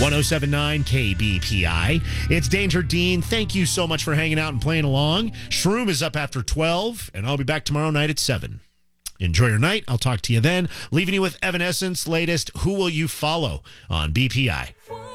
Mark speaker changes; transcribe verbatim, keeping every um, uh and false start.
Speaker 1: oh seven point nine K B P I. It's Danger Dean. Thank you so much for hanging out and playing along. Shroom is up after twelve, and I'll be back tomorrow night at seven. Enjoy your night. I'll talk to you then. Leaving you with Evanescence latest Who Will You Follow on B P I.